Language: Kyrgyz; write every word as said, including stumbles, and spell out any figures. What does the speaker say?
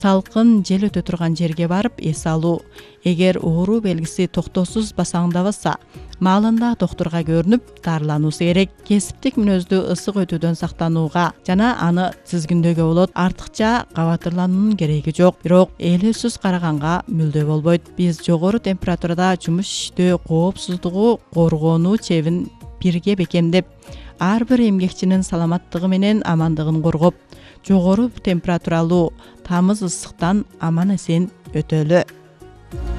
салкын жел өтө турган жерге барып эс алуу. Эгер оору белгиси токтоосуз басаңдабаса, маалында доктурга көрүнүп дарылануусу керек. Кесиптик мүнөздүү ысык өтүүдөн сактанууга жана аны тизгиндөөгө болот. Артыкча кабатырлануунун кереги жок, бирок ээлөөсүз караганга мүлдө болбойт. Биз жогору температурада жумуш иштөө коопсуздугу коргоону чебин бирге бекемдеп, ар бир эмгекчинин саламаттыгы менен амандыгын коргоп, жогору температуралуу тамыз ысыктан аман эсен өтөлү.